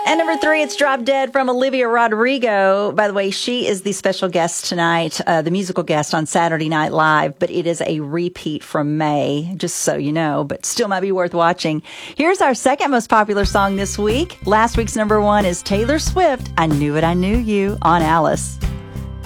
And number 3, it's Drop Dead from Olivia Rodrigo. By the way, she is the special guest tonight, the musical guest on Saturday Night Live, but it is a repeat from May, just so you know, but still might be worth watching. Here's our second most popular song this week. Last week's number 1 is Taylor Swift, I Knew It, I Knew You, on Alice.